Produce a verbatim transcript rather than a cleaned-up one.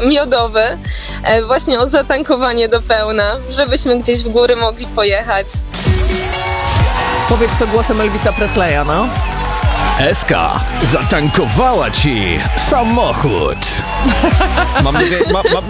miodowy, e, właśnie o zatankowanie do pełna, żebyśmy gdzieś w góry mogli pojechać. Powiedz to głosem Elvisa Presleya, no. Eska zatankowała ci samochód. Mam nadzieję, ma, mam,